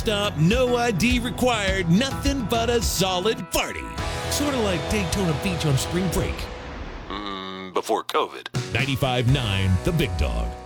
stop, no ID required, nothing but a solid party. Sort of like Daytona Beach on spring break. Before COVID. 95.9 The Big Dog.